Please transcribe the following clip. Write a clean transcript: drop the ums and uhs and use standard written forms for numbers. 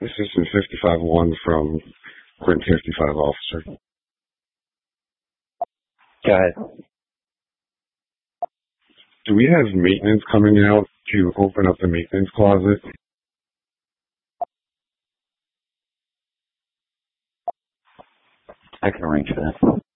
Assistant 55-1 from Quentin 55 officer. Go ahead. Do we have maintenance coming out to open up the maintenance closet? I can arrange for that.